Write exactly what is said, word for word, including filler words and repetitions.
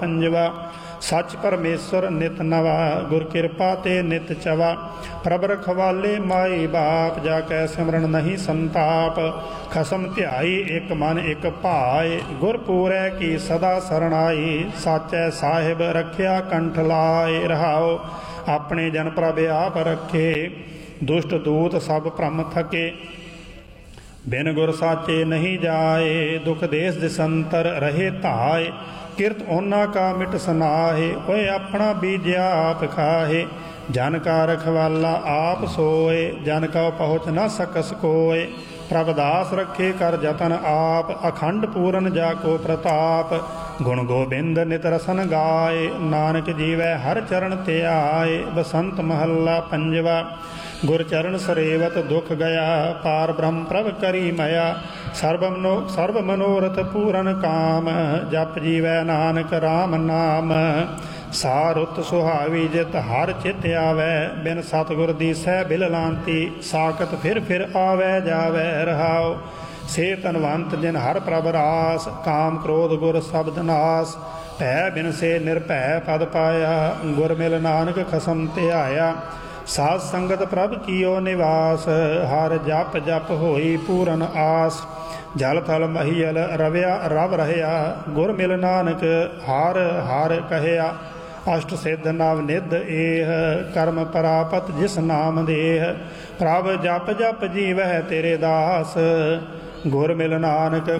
पंजवा सच परमेश्वर नित नवा गुर कृपा ते नित चवा प्रभ रखवाले माई बाप जाकै सिमरन नहीं संताप खसम ध्याई एक मन एक भाए गुर पूरै की सदा सरणाई साचै साहिब रखिया कंठ लाए रहाओ अपने जन प्रभ आप रखे दुष्ट दूत सब भ्रम थके बिन गुर साचे नहीं जाए दुख देश दिसंतर रहे धाए किरत ओना का मिट सनाहे ओए अपना बीजा आप खाहे जन का रखवाला आप सोए जन का पहुँच न सकस कोय प्रभदास रखे कर जतन आप अखंड पूरन जाको प्रताप गुण गोबिंद नित रसन गाए नानक जीवै हर चरण ते आए बसंत महला पंजवा गुर चरण सरेवत दुख गया पार ब्रह्म प्रभ करी मया सर्व मनो सर्व मनोरथ पूरन काम जप जीवै नानक राम नाम सारुत सुहावी जित हर चित आवै बिन सतगुर दीसै बिल लांती साकत फिर फिर आवै जावै रहाओ से तनवंत जिन हर प्रभ रास काम क्रोध गुर शब्द नास भै बिन से निर्भय पद पाया गुर मिल नानक खसम ध्याया साध संगत प्रभ कियो निवास हर जप जप होई पूरन आस जल थल महियल रव्या रव रहया गुर मिल नानक हार हार कहया अष्ट सिद्ध नव निध एह कर्म परापत जिस नाम देह प्रभ जप जप जीवह तेरे दास गुर मिल नानक